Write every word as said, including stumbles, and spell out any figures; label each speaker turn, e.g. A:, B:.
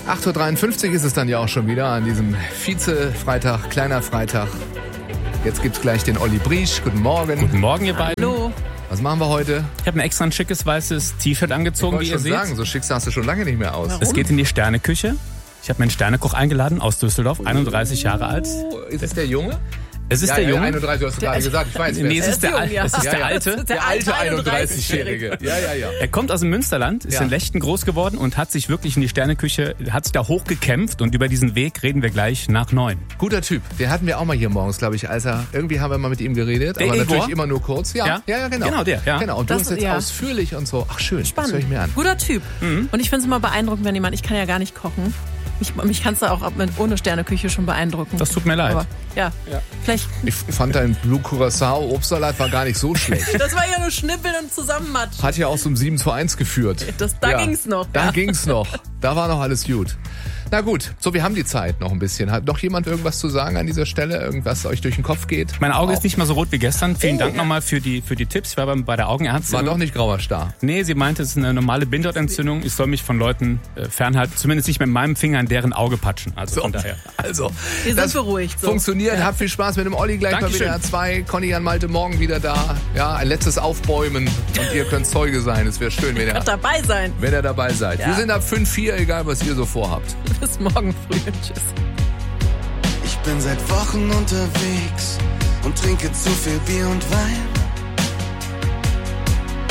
A: acht Uhr dreiundfünfzig ist es dann ja auch schon wieder an diesem Vize-Freitag, kleiner Freitag. Jetzt gibt's gleich den Olli Briesch. Guten Morgen.
B: Guten Morgen, ihr beiden.
C: Hallo.
A: Was machen wir heute?
B: Ich habe mir extra ein schickes weißes T-Shirt angezogen, wie
A: Ich
B: ihr
A: wollte schon
B: seht.
A: sagen, so schick sahst du schon lange nicht mehr aus.
C: Warum?
B: Es geht in die Sterneküche. Ich habe mir einen Sternekoch eingeladen aus Düsseldorf, einunddreißig Jahre alt.
A: Oh, ist es der Junge?
B: Es ist
A: ja,
B: der
A: ja,
B: Junge.
A: einunddreißig, du hast gerade gesagt, ich weiß, wer
B: Nee,
A: es
B: es
A: ist.
B: ist der,
C: jung,
B: Al-
C: ja.
B: es ist
A: Ja,
B: der
A: ja.
B: alte.
A: Der alte einunddreißigjährige. Ja, ja, ja.
B: Er kommt aus dem Münsterland, ist
A: Ja.
B: in Lechten groß geworden und hat sich wirklich in die Sterneküche, hat sich da hochgekämpft und über diesen Weg reden wir gleich nach neun.
A: Guter Typ. Den hatten wir auch mal hier morgens, glaube ich, als er, irgendwie haben wir mal mit ihm geredet,
B: Der
A: aber
B: Igor?
A: natürlich immer nur kurz. Ja, ja,
B: Ja?
A: ja, genau.
B: Genau, der, ja.
A: Genau, und du
C: Das-
A: hast jetzt
C: ja.
A: ausführlich und so. Ach schön,
C: Spannend.
A: das höre ich mir an.
C: Guter Typ.
B: Mhm.
C: Und ich finde es immer beeindruckend, wenn jemand, ich kann ja gar nicht kochen. Mich, mich kannst du auch ab- mit, ohne Sterneküche schon beeindrucken.
B: Das tut mir leid.
C: Aber, ja.
B: Ja.
C: Vielleicht.
A: Ich fand dein Blue Curacao Obstsalat war gar nicht so schlecht.
C: Das war ja nur Schnippeln und Zusammenmatsch.
A: Hat ja auch zum sieben zu eins geführt.
C: Das, da
A: Ja.
C: ging's noch.
A: Da
C: ja.
A: ging's noch. Da war noch alles gut. Na gut, so wir haben die Zeit noch ein bisschen. Hat noch jemand irgendwas zu sagen an dieser Stelle? Irgendwas euch durch den Kopf geht?
B: Mein Auge
A: Auch.
B: ist nicht mehr so rot wie gestern. Vielen
A: Oh.
B: Dank nochmal für die, für die Tipps. Ich war bei der Augenärztin.
A: War doch nicht grauer Star.
B: Nee, sie meinte, es ist eine normale Bindehautentzündung. Ich soll mich von Leuten äh, fernhalten. Zumindest nicht mit meinem Finger an deren Auge patschen. Also
A: So,
B: von daher.
A: also,
C: Wir sind
A: das
C: beruhigt, so.
A: funktioniert. Habt viel Spaß mit dem Olli gleich
B: Dankeschön.
A: mal wieder. Zwei, Conny an Malte morgen wieder da. Ja, ein letztes Aufbäumen und ihr könnt Zeuge sein. Es wäre schön, wenn ihr,
C: Könnt dabei sein.
A: wenn ihr dabei seid.
C: Ja.
A: Wir sind ab fünf vier, egal was ihr so vorhabt.
C: Bis morgen früh. Tschüss.
D: Ich bin seit Wochen unterwegs und trinke zu viel Bier und Wein.